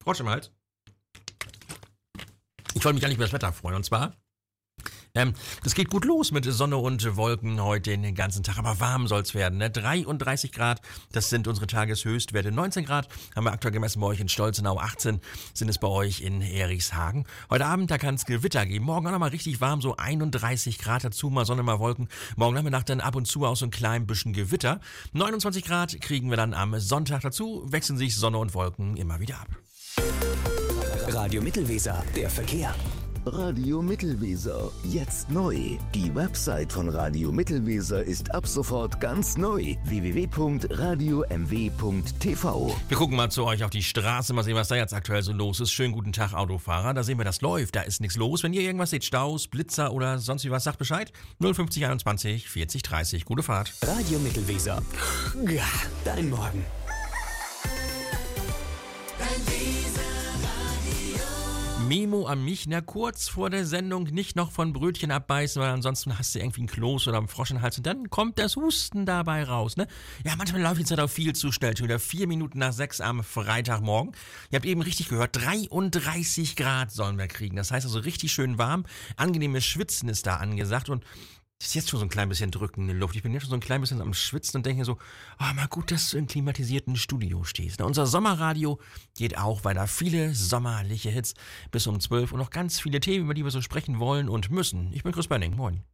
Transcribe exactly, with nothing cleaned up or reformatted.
Frosch im Hals. Ich wollte mich gar nicht über das Wetter freuen. Und zwar, ähm, es geht gut los mit Sonne und Wolken heute den ganzen Tag. Aber warm soll's werden, ne? dreiunddreißig Grad, das sind unsere Tageshöchstwerte. neunzehn Grad haben wir aktuell gemessen bei euch in Stolzenau. achtzehn sind es bei euch in Erichshagen. Heute Abend, da kann es Gewitter geben. Morgen auch nochmal richtig warm, so einunddreißig Grad. Dazu mal Sonne, mal Wolken. Morgen Nachmittag dann ab und zu auch so ein klein bisschen Gewitter. neunundzwanzig Grad kriegen wir dann am Sonntag. Dazu wechseln sich Sonne und Wolken immer wieder ab. Radio Mittelweser, der Verkehr. Radio Mittelweser, jetzt neu. Die Website von Radio Mittelweser ist ab sofort ganz neu. w w w punkt radio m w punkt t v. Wir gucken mal zu euch auf die Straße, mal sehen, was da jetzt aktuell so los ist. Schönen guten Tag, Autofahrer. Da sehen wir, das läuft, da ist nichts los. Wenn ihr irgendwas seht, Staus, Blitzer oder sonst wie was, sagt Bescheid. null fünfzig einundzwanzig vierzig dreißig. Gute Fahrt. Radio Mittelweser. Ja, dein Morgen. Memo an mich, na kurz vor der Sendung nicht noch von Brötchen abbeißen, weil ansonsten hast du irgendwie einen Kloß oder einen Frosch im Hals und dann kommt das Husten dabei raus, ne? Ja, manchmal läuft die Zeit auch viel zu schnell, schon wieder vier Minuten nach sechs am Freitagmorgen. Ihr habt eben richtig gehört, dreiunddreißig Grad sollen wir kriegen, das heißt also richtig schön warm, angenehmes Schwitzen ist da angesagt und das ist jetzt schon so ein klein bisschen drückende Luft. Ich bin jetzt schon so ein klein bisschen am Schwitzen und denke so, oh, mal gut, dass du im klimatisierten Studio stehst. Na, unser Sommerradio geht auch weiter. Viele sommerliche Hits bis um zwölf und noch ganz viele Themen, über die wir so sprechen wollen und müssen. Ich bin Chris Benning. Moin.